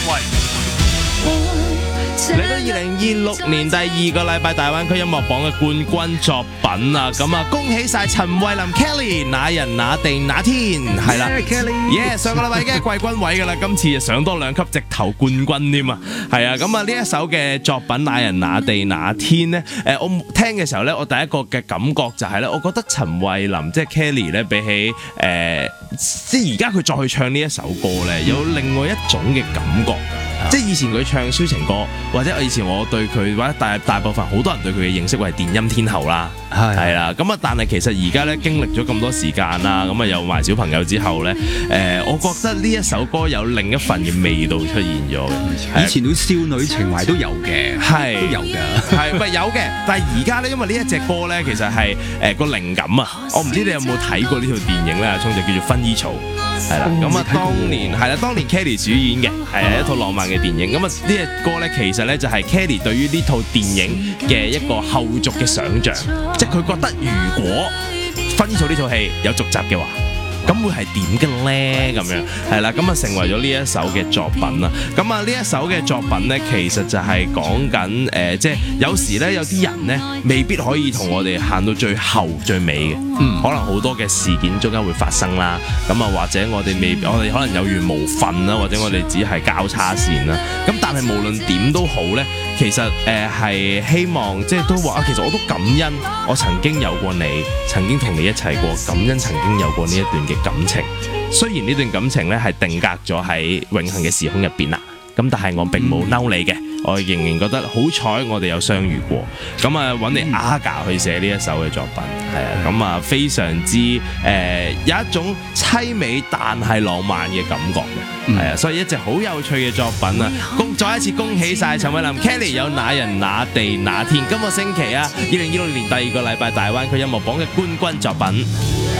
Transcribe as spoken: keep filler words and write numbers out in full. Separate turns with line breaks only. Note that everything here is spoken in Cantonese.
嚟到二零二六年第二個禮拜大灣區音樂榜嘅冠軍作品啊，咁啊恭喜晒陳慧琳 Kelly 那人那地那天係啦 ，yeah 上個禮拜已經係季軍位噶啦，今次就上多兩級直頭冠軍添啊，係啊，咁啊呢一首嘅作品那人那地那天呢，誒我聽嘅時候呢，我第一個嘅感覺就係呢，我覺得陳慧琳即係 Kelly 呢，比起誒即係而家佢再去唱呢一首歌呢，有另外一種嘅感覺。即係以前佢唱抒情歌，或者以前我對佢或者大大部分好多人對佢嘅認識為電音天后啦，係啦。咁啊，但係其實而家咧經歷咗咁多時間啦，咁啊有埋小朋友之後咧，誒、呃，我覺得呢一首歌有另一份嘅味道出現咗嘅。
以前啲少女情懷都有嘅，係都有㗎，
係咪有嘅？但係而家咧，因為呢一隻歌咧，其實係誒個靈感啊，我唔知你有冇睇過呢套電影咧？阿聰就叫做《薰衣草》。係啦，咁啊，當年係啦，當年 Kelly 主演嘅係一套浪漫嘅電影。咁啊，呢隻歌咧，其實咧就係 Kelly 對於呢套電影嘅一個後續嘅想像，即係佢覺得如果《薰衣草》呢套戲有續集嘅話，咁會係點嘅咧？咁樣係啦，咁啊成為咗呢一首嘅作品啦。咁啊呢一首嘅作品咧，其實就係講緊誒，即係有時咧有啲人咧未必可以同我哋行到最後最尾嘅，嗯，可能好多嘅事件中間會發生啦。咁啊或者我哋未，我哋可能有緣無份啦，或者我哋只係交叉線啦。咁但係無論點都好咧，其實誒係、呃、希望即係都話啊，其實我都感恩我曾經有過你，曾經同你一齊過，感恩曾經有過呢一段嘅感情，雖然呢段感情咧係定格咗喺永恆嘅時空入邊啦，咁但係我並冇嬲你嘅，我仍然覺得好彩我哋有相遇過，咁啊揾你 Aga 去寫呢一首嘅作品，係啊，咁啊非常之誒、呃、有一種凄美但係浪漫嘅感覺嘅，係啊，所以一隻好有趣嘅作品啊！恭再一次恭喜晒陳慧琳 Kelly 有那人那地那天，今個星期啊，二零二六年第二個禮拜大灣區音樂榜嘅冠軍作品。